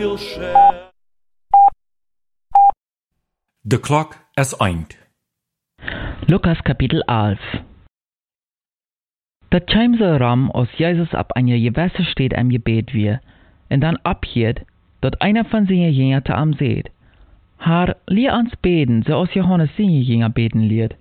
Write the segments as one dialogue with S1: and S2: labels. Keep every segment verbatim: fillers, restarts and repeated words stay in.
S1: De klok is eind.
S2: Lukas Kapitel elf. Dat kwam so rum, als Jesus ab einer gewisse steht am Gebet wir, und dann abhielt, dat einer von seinen Jüngern zu ihm seht: Herr, lehr uns beten, so als Johannes seine Jünger beten lehrt.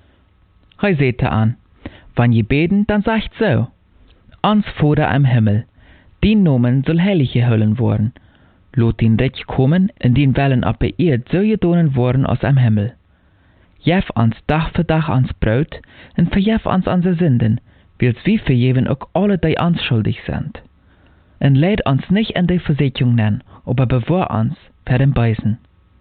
S2: Er sagte an: Wenn je beten, dann sagt so: Uns Vater am Himmel, din Nomen soll heilig gehüllen worden. Lot din Reich kommen, in din Wellen ab der Erd so gedonen worden aus am Himmel. Jef uns Tag für Tag ans Brot, und verjef uns unsere Sünden, wils wie verjeven auch alle, die uns schuldig sind. Und leid uns nicht in die Versuchung nennen, aber bewahr uns für den Bösen.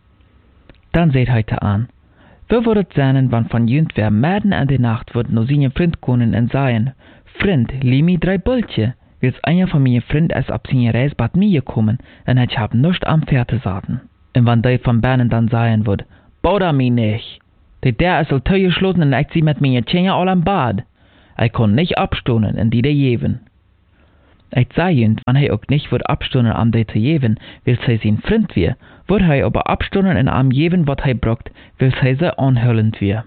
S2: Dann seht heute an: Wo würdet sein, wann von jünd wer mitten in der Nacht wird no seine Freund kommen und sagen: Freund, lieh mi drei Bultje, wils einer von meinen Freund ist ab seine Reis bad mir gekommen, und ich hab nichts am Pferde saten. Und wenn die von Bernen dann sagen wird: Bauder mi nicht, die der ist al teu geschlossen und ich sie mit meinen Tschenja all am Bad. Ich kann nicht abstonen in die der jeven. Ich sag jünd, wenn er auch nicht wird abstonen am die zu jeven, wils er sein Freund wir, wird er aber abstonen in am jeven, wat er brockt, wils er sie anhüllend wir.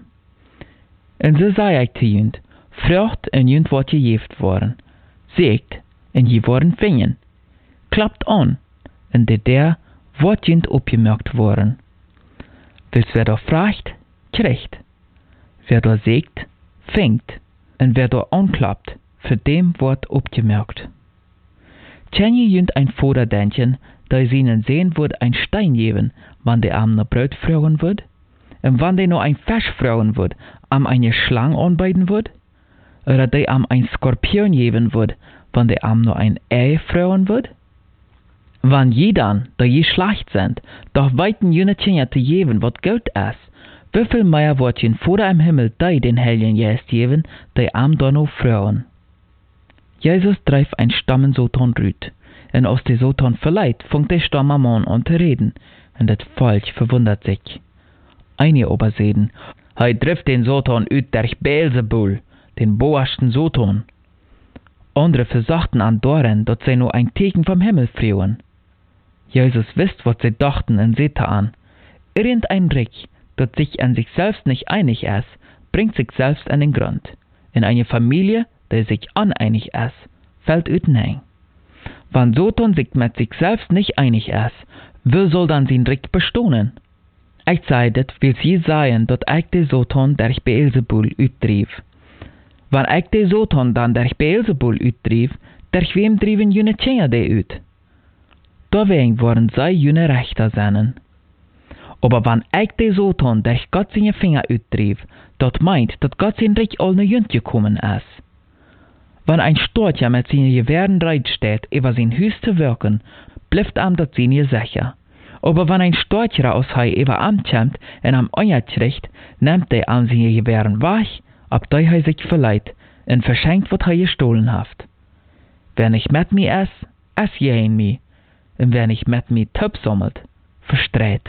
S2: Und so sag ich zu jünd: Frucht und jünd wird gejeft worden. Seht, und je worden fingen. Klappt an, und der der wird jünd abgemerkt worden. Wils wer da fragt, kriegt. Wer da sägt, fängt. Und wer da anklappt, für dem wird abgemerkt. Tjen je jünd ein Vater denken, da sie ihnen sehen wird ein Stein geben, wann der am noch Brot fragen wird? Und wann der noch ein Fisch fragen wird, am eine Schlange anbeiden wird? Oder der am ein Skorpion geben wird, wann der am noch ein Ei fragen wird? Wann je dann, da je schlecht sind, doch weiten jene Tjenja zu geben, wat Geld ist, wieviel mehr wird jen Vater im Himmel die den Heiligen Geist geben, die am da noch fragen? Jesus dreif ein Stammen Soton rüt, und aus der Soton verleiht, funkt der Stamm am Mann an zu reden, und das Volk verwundert sich. Einige aber sehen: Hei trifft den Soton üt durch Beelzebul, den boasten Soton. Andere versachten an Doren, dat sie nur ein Teken vom Himmel frieren. Jesus wisst, was sie dachten, und sehte an: Irgendein Rick, dat sich an sich selbst nicht einig ist, bringt sich selbst an den Grund. In eine Familie, die sich uneinig ist, fällt üten. Wann Soton sich mit sich selbst nicht einig ist, wie soll dann sein Rick bestohnen? Ich sei dat, will sie sagen, dat ich de Soton durch Beelzebul uttrieb. Wann ich de Soton dann durch Beelzebul uttrieb, durch wem trieben jene Tjenja de ut? Deswegen worden sei jene Rechter seinen. Aber wann ich de Soton durch Gott seine Finger uttrieb, dat meint, dat Gott sein Rick all ne jünd gekommen ist. Wenn ein Storcher mit seinen Gewehren reit steht, über sein Hüs zu wirken, bleibt am dat seine sicher. Aber wenn ein Storcher aus Hei über am kämmt und am Eier kriegt, nimmt der an seine Gewehren weg, ab der er sich verleiht, und verschenkt, wat er gestohlen haft. Wer nicht mit mir ist, ess je in mi, und wer nicht mit mir Töp sammelt, verstreht.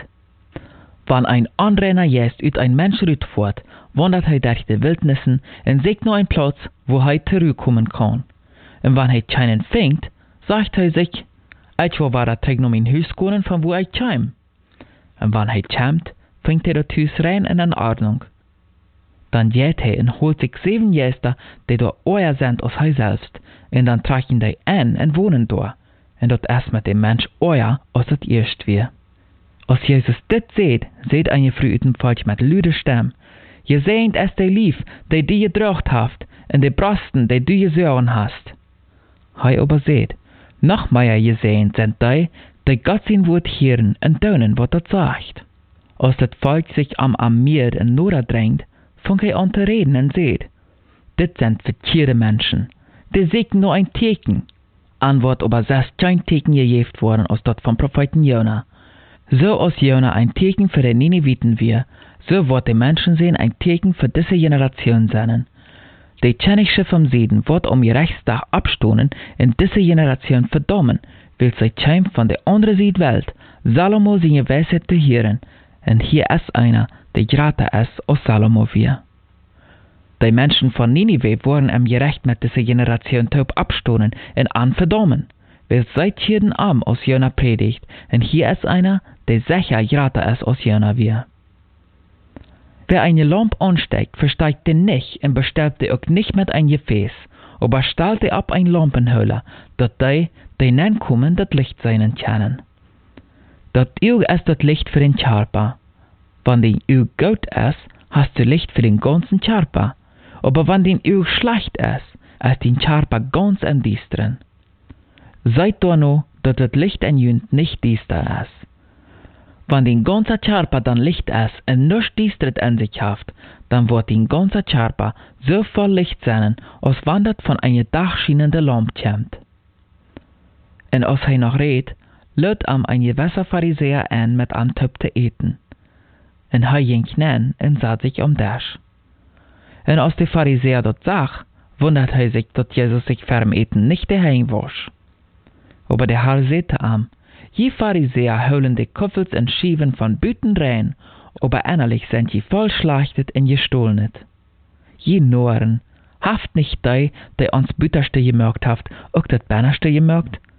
S2: Wenn ein Anrenner jest üt ein Mensch rüt fort, wandert er durch die Wildnissen und sieht nur einen Platz, wo er zurückkommen kann. Und wenn er keinen fängt, sagt er sich: Ich will war träg noch mein Haus gehen, von wo ich kam. Und wenn er kommt, fängt er das Haus rein in Ordnung. Dann geht er und holt sich sieben Gäste, die da euer sind aus er selbst, und dann tragen die ein und wohnen da. Und das erst mit dem Mensch euer, als das erst wir. Als Jesus dit seht, seht eine Frau ut dem Volk mit lüder Stimme: Je sehnt es die lief, die du gedrocht haft, und die Brosten, die du gesäuren hast. Hei aber seht, noch mehr je sehnt sind die, die Gott sein Wort hören und tun, was er sagt. Als das Volk sich am am Meer in Nora drängt, fängt er an zu reden und seht: Dit sind verkehrte Menschen, die sägen nur ein Teken. Antwort aber selbst kein Teken gejeft worden als das vom Propheten Jona. So als Jona ein Teken für den Nineviten wir, so wird die Menschen sehen ein Teken für diese Generation sein. Die Tschenische vom Süden wird um ihr Rechtstag abstoßen und diese Generation verdammen, weil sie kämpft von der anderen Seite Welt, Salomo seine Weisheit zu hören, und hier ist einer, der greater ist als Salomo wir. Die Menschen von Ninive wurden am Gerecht mit dieser Generation taub abstoßen und an verdammen, wer seid jeden Arm aus jener Predigt, und hier ist einer, der sicher grater ist aus jener wir. Wer eine Lampe ansteckt, versteigt den nicht und bestellt die auch nicht mit ein Gefäß, aber stellt die ab ein Lampenhülle, dat die, die nankommen, das Licht seinen können. Das Auge ist das Licht für den Körper. Wenn den Auge gut ist, hast du Licht für den ganzen Körper. Aber wenn den Auge schlecht ist, ist den Körper ganz im Düsteren. Seid da noch, dass das Licht in Jünd nicht düster ist. Wenn den ganzen Körper dann Licht ist und nichts Düsteres in sich hat, dann wird den ganzen Körper so voll Licht sein, als wenn das von einer dachschienenden Lampe kommt. Und als er noch redet, lädt am ein gewisser Pharisäer an, mit einem Töpf zu eten. Und er ging hinein und sah sich um Tisch. Und als der Pharisäer das sah, wundert er sich, dass Jesus sich vor dem Eten nicht die Hände wasch. Aber der Herr sagte ihm, je Pharisäer holen die Kuffels und Schieven von Büten rein, aber innerlich sind je voll schlachtet und gestohlenet. Je Noren, haft nicht die, die ans Büterste gemerkt haft, auch das Bannerste gemerkt,